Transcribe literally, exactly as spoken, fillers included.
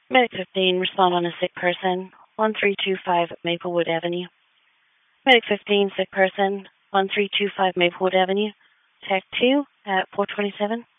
Medic fifteen, respond on a sick person, one three two five Maplewood Avenue. Medic fifteen, sick person, one three two five Maplewood Avenue. Tech two at four twenty-seven.